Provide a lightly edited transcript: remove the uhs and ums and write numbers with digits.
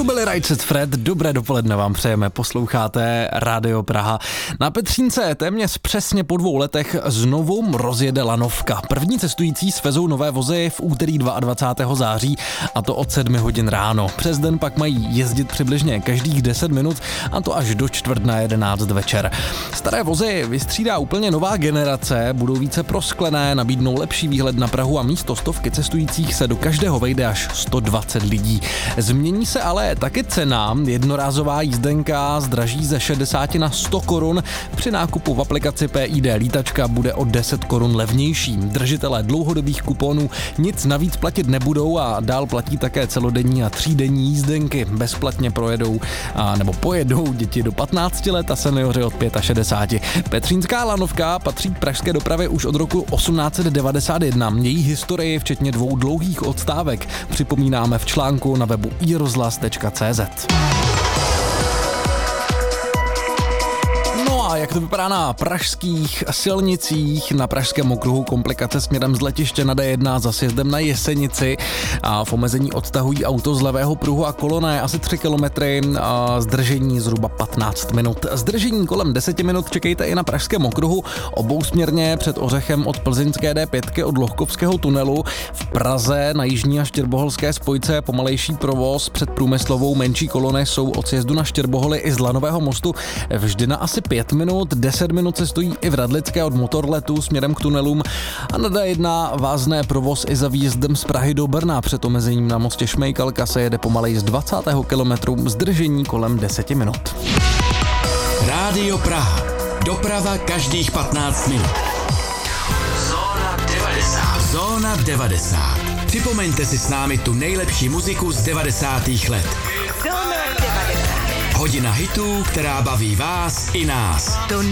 To byli Right Said Fred, dobré dopoledne vám přejeme, posloucháte Rádio Praha. Na Petřínce téměř přesně po 2 letech znovu rozjede lanovka. První cestující svezou nové vozy v úterý 22. září, a to od 7 hodin ráno. Přes den pak mají jezdit přibližně každých 10 minut, a to až do 10:45 večer. Staré vozy vystřídá úplně nová generace, budou více prosklené, nabídnou lepší výhled na Prahu a místo 100 cestujících se do každého vejde až 120 lidí. Změní se ale taky cena. Jednorázová jízdenka zdraží ze 60 na 100 korun. Při nákupu v aplikaci PID Lítačka bude o 10 korun levnější. Držitelé dlouhodobých kuponů nic navíc platit nebudou a dál platí také celodenní a 3denní jízdenky. Bezplatně pojedou děti do 15 let a seniori od 65. Petřínská lanovka patří k pražské dopravě už od roku 1891. Její historii, včetně 2 dlouhých odstávek, připomínáme v článku na webu irozhlas.cz. A jak to vypadá na pražských silnicích, na pražském okruhu? Komplikace směrem z letiště na D1 za sjezdem na Jesenici a v omezení odtahují auto z levého pruhu a kolona je asi 3 kilometry a zdržení zhruba 15 minut. Zdržení kolem 10 minut čekejte i na pražském okruhu, obousměrně před Ořechem od plzeňské D5 od Lohkovského tunelu. V Praze na jižní a štěrboholské spojce pomalejší provoz, před Průmyslovou menší kolony jsou od sjezdu na Štěrboholy i z Lanového mostu vždy na asi 5 minut, 10 minut se stojí i v Radlické od Motorletu směrem k tunelům a na D1 vázne provoz i za výjezdem z Prahy do Brna. Před omezením na mostě Šmejkalka se jede pomalej z 20. kilometru, zdržení kolem 10 minut. Rádio Praha. Doprava každých 15 minut. Zóna 90. Zóna 90. Připomeňte si s námi tu nejlepší muziku z 90. let. Zóna 90. Hodina hitů, která baví vás i nás. To